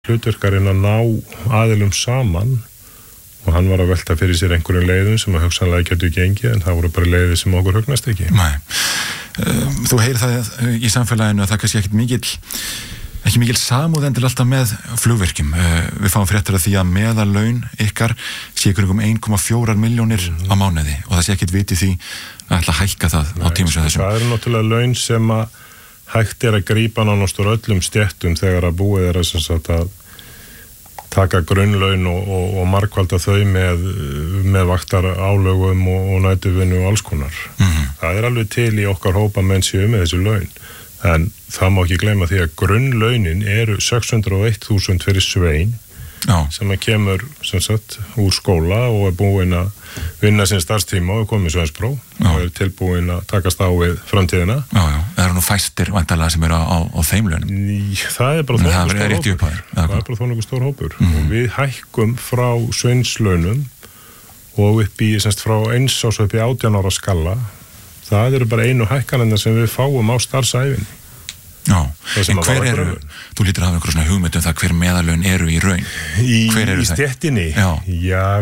hlutverkarinn að ná aðilum saman og hann var að velta fyrir sér einhverjum leiðum sem að hugsanlega getur gengið en það voru bara leiðir sem okkur hugnast ekki. Nei. Þú heyrir það í samfélaginu að það kannski ekki mikil samúð endilega alltaf með flugvirkjum. Við fáum fréttir af því að meðallaun ykkar sé ykkur 1,4 milljónir á mánuði og það sé ekkert vitið því að ætla að hækka það á tímum sem þessum. Það eru náttúrulega laun sem að hægt er að grípa nánast úr öllum stéttum þegar að búið er að taka grunnlaun og margfalda þau með vaktar álögum og næturvinnu og alls konar. Það er alveg til í okkar hópa menn séu með þessi laun. En það má ekki gleyma því að grunnlaunin eru 601.000 fyrir svein sem að kemur úr skóla og er búinn að vinna sinn starfstíma og er komið sveinspróf og er tilbúinn að takast á við framtíðina. Það eru nú fæstir væntanlega sem eru á þeim launum. Það er bara þónokkuð stór hópur. Og við hækkum frá sveinslaunum og upp í frá 1 árs upp í 18 ára skala. Það eru bara einu hækkanirnar sem við fáum á starfsævinni. Já, en hver eru, þú lítur að hafa einhverjum svona hugmynd um það hver meðalaun eru í raun? Hver eru í stéttinni? Já,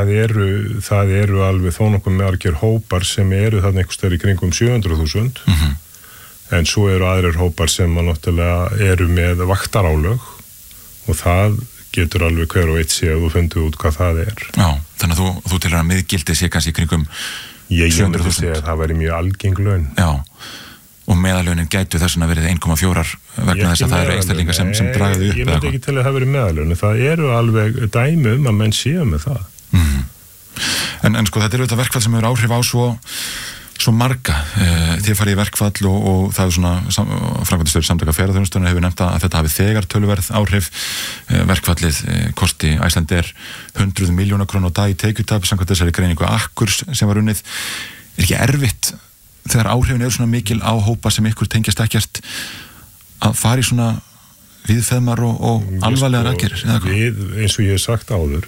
það eru alveg þó nokkuð margir hópar sem eru þarna einhvers staðar í kringum 700.000 en svo eru aðrir hópar sem náttúrulega eru með vaktarálög og það getur alveg hver og eitt sé að þú fundið út hvað það er. Já, þannig að þú telur að miðgildið sé kannski í kringum 700.000. Ég myndi segja að það væri mjög algeng laun. Já. Og meðalaunin gætu þess að verið 1,4 vegna þess að það eru einstaklingar sem dragaðu upp. Ég myndi ekki til að það verið meðalaunin. Það eru alveg dæmi að menn séu með það. En sko þetta eru þetta verkfall sem hefur áhrif á svo marga. Þið farið í verkfall og það er svona framkvæmdastjóri Samtaka ferðaþjónustunnar hefur nefnt að þetta hafi þegar töluverð áhrif. Verkfallið kosti Icelandair 100 milljóna króna á dag í tekjutap samkvæmt þessari greiningu Akkurs sem var unnið. Er ekki erfitt þegar áhrifin eru svona mikil á hópa sem ykkur tengjast ekkert að fara í svona viðfeðmar og alvarlegar aðgerðir? Við, eins og ég hef sagt áður,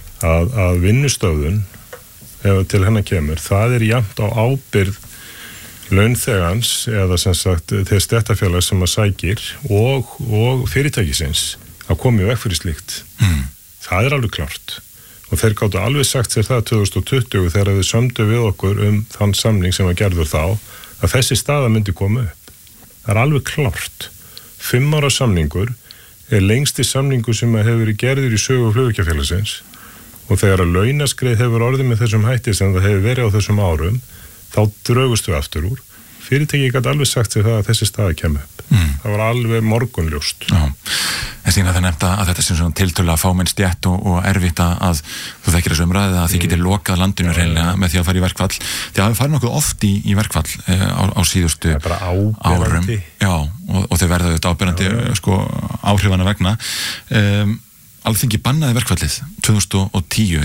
að vinnustöðun, ef til hennar kemur, það er jafnt á ábyrgð launþegans eða sem sagt þegar stéttarfélag sem að sækir og fyrirtækisins að koma í veg fyrir slíkt. Það er alveg klárt. Og þeir gátu alveg sagt sér það 2020 þegar þau sömdu við okkur þann samning sem var gerður þá að þessi staða myndi koma upp. Það er alveg klárt. 5 ára samningur er lengsti samningur sem hefur verið gerður í sögu flugvirkjafélagsins og þegar að launaskrið hefur orðið með þessum hætti sem það hefur verið á þessum árum þá draugust við aftur úr. Fyrirtæki gat alveg sagt sér það að þessi staða kemur upp. Það var alveg morgunljóst. Já. En síðan það nefnt að þetta sem svona tiltölulega fámenn stétt og erfitt að þú þekkir þessu umræði að þið getur lokað landinu reynilega með því að fara í verkfall. Þið hafið farið nokkuð oft í verkfall á síðustu árum. Já, og þau verða auðvitað áberandi áhrifana vegna. Alþingi bannaði verkfallið 2010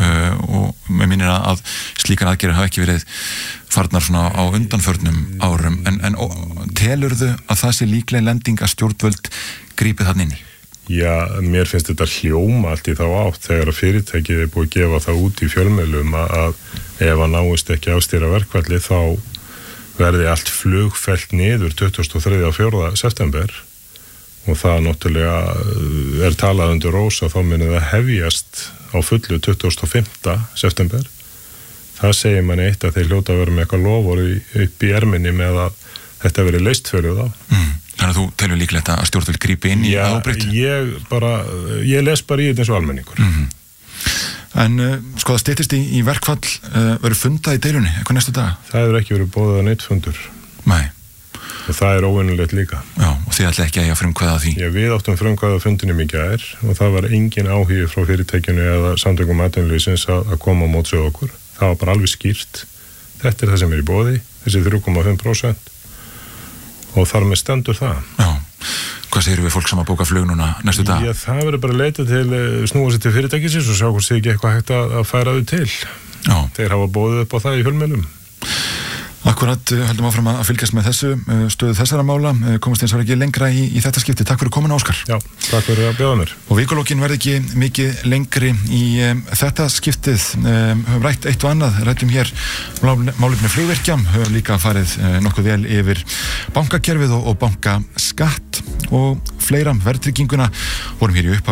og með minnir að slíkar aðgerðir hafa ekki verið farnar svona á undanförnum árum en telurðu að það sé líklega lending að stjórnvöld grípið þarna inn í? Já, mér finnst þetta hljóma allt í þá átt þegar að fyrirtækið er búið að gefa það út í fjölmiðlum að ef að náist ekki afstýra verkfallið þá verði allt flug fellt niður 23. og 4. september og það náttúrulega er talað undir rósa þá muni það hefjast á fullu 25. september. Það segir manni eitt að þeir hljóta að vera með eitthvað lofur upp í erminni með að þetta verið leyst fyrir þá. Þannig að þú telur líklegt að stjórnvöld grípi inn í ábreytt? Ég les bara í þetta eins og almenningur. En sko það styttist í verkfall, verður fundað í deilunni eitthvað næstu daga? Það hefur ekki verið boðið að neitt fundur. Nei. Og það er óvinnulegt líka. Já, og þið ætla ekki að eiga frumkvæða því? Já, við áttum frumkvæða fundinum í gær og það var engin áhugi frá fyrirtækjunu eða samtökum atvinnulífsins að koma á mótsögu okkur. Það var bara alveg skýrt. Þetta er það sem er í boði, þessi 3,5% og þar með stendur það. Já, hvað segir við fólk sem að bóka flug núna næstu dag? Já, það verður bara að leita snúa sér til fyrirtækisins og sjá hvort sé ekki eitthvað hægt að færa þau til. Já. Þeir hafa boðið upp á það í fjölmiðlum. Akkurat, höldum áfram að fylgjast með þessu stöðu þessara mála, komast eins og ekki lengra í þetta skipti. Takk fyrir komin, Óskar. Já, takk fyrir að bjóða mér. Og vikulókin verði ekki mikið lengri í þetta skiptið. Höfum rætt eitt og annað, rættum hér málefni flugvirkja, höfum líka farið nokkuð vel yfir bankakerfið og bankaskatt og fleira, verðtrygginguna, vorum hér í upphaf